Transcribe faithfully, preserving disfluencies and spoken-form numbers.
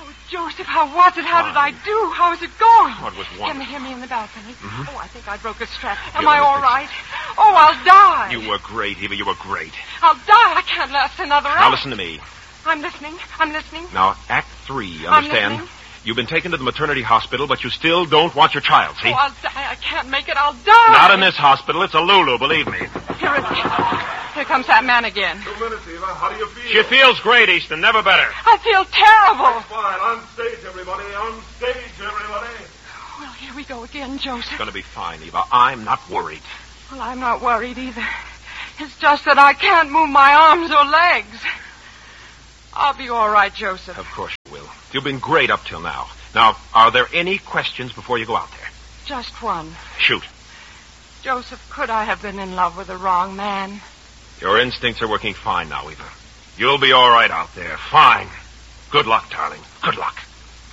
Oh, Joseph, how was it? How Fine. did I do? How is it going? Oh, it was Can wonderful. they hear me in the balcony? Mhm. Oh, I think I broke a strap. Am Yeah, I let me all fix it. right? Oh, I'll die. You were great, Eva. You were great. I'll die. I can't last another hour. Now listen to me. I'm listening. I'm listening. Now, Act Three, I'm understand? listening. You've been taken to the maternity hospital, but you still don't want your child, see? Oh, I'll die. I can't make it. I'll die. Not in this hospital. It's a Lulu, believe me. Here it is. Here comes that man again. Two minutes, Eva. How do you feel? She feels great, Easton. Never better. I feel terrible. Fine. On stage, everybody. On stage, everybody. Well, here we go again, Joseph. It's going to be fine, Eva. I'm not worried. Well, I'm not worried either. It's just that I can't move my arms or legs. I'll be all right, Joseph. Of course you will. You've been great up till now. Now, are there any questions before you go out there? Just one. Shoot. Joseph, could I have been in love with the wrong man? Your instincts are working fine now, Eva. You'll be all right out there. Fine. Good luck, darling. Good luck.